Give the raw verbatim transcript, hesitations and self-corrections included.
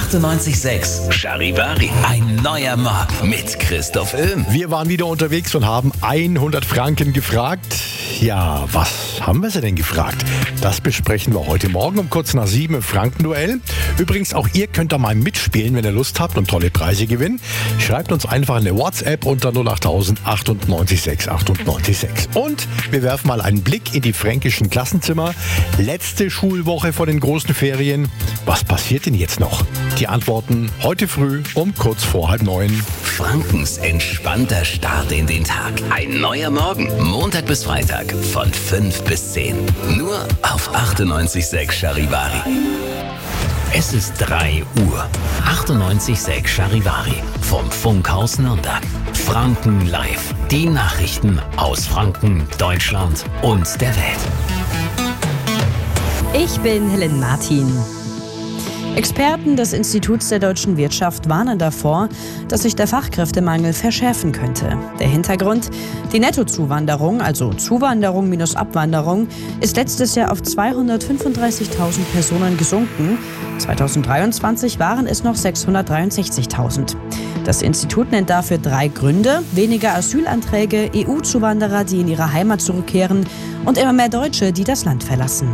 achtundneunzig Komma sechs Charivari. Ein neuer Morgen mit Christoph Öhm. Wir waren wieder unterwegs und haben hundert Franken gefragt. Ja, was haben wir sie denn gefragt? Das besprechen wir heute Morgen um kurz nach sieben im Frankenduell. Übrigens, auch ihr könnt da mal mitspielen, wenn ihr Lust habt und tolle Preise gewinnen. Schreibt uns einfach eine WhatsApp unter null acht null null achtundneunzig sechs achtundneunzig sechs. Und wir werfen mal einen Blick in die fränkischen Klassenzimmer. Letzte Schulwoche vor den großen Ferien. Was passiert denn jetzt noch? Die Antworten heute früh um kurz vor halb neun. Frankens entspannter Start in den Tag. Ein neuer Morgen. Montag bis Freitag von fünf bis zehn. Nur auf achtundneunzig Komma sechs Charivari. Es ist drei Uhr. achtundneunzig Komma sechs Charivari. Vom Funkhaus Nürnberg. Franken live. Die Nachrichten aus Franken, Deutschland und der Welt. Ich bin Helen Martin. Experten des Instituts der deutschen Wirtschaft warnen davor, dass sich der Fachkräftemangel verschärfen könnte. Der Hintergrund: Die Nettozuwanderung, also Zuwanderung minus Abwanderung, ist letztes Jahr auf zweihundertfünfunddreißigtausend Personen gesunken. zweitausenddreiundzwanzig waren es noch sechshundertdreiundsechzigtausend. Das Institut nennt dafür drei Gründe: weniger Asylanträge, E U-Zuwanderer, die in ihre Heimat zurückkehren und immer mehr Deutsche, die das Land verlassen.